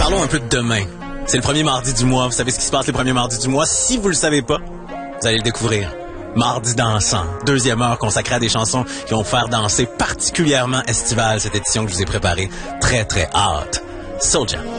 Parlons un peu de demain. C'est le premier mardi du mois. Vous savez ce qui se passe les premiers mardis du mois? Si vous le savez pas, vous allez le découvrir. Mardi dansant, deuxième heure consacrée à des chansons qui vont faire danser particulièrement estivale cette édition que je vous ai préparée. Très, très hâte. Soulja.